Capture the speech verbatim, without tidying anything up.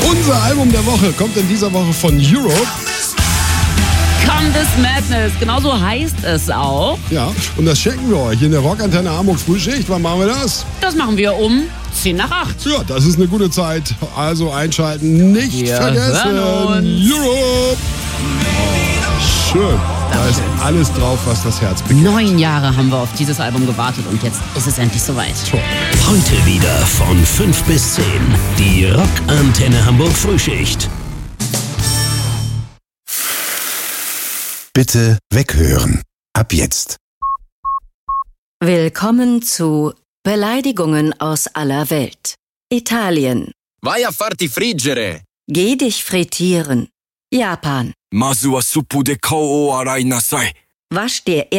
Unser Album der Woche kommt in dieser Woche von Europe. Come This Madness, genau so heißt es auch. Ja, und das schenken wir euch in der Rockantenne Hamburg Frühschicht. Wann machen wir das? Das machen wir um zehn nach acht. Ja, das ist eine gute Zeit. Also einschalten, nicht Wir vergessen. hören uns. Europe. Oh, schön. Da ist alles drauf, was das Herz begehrt. Neun Jahre haben wir auf dieses Album gewartet und jetzt ist es endlich soweit. Toll. Heute wieder von fünf bis zehn. Die Rockantenne Hamburg Frühschicht. Bitte weghören. Ab jetzt. Willkommen zu Beleidigungen aus aller Welt. Italien. Vai a farti friggere. Geh dich frittieren. Japan. Mazu wa suppu de kou o arai nasai. Wasch dir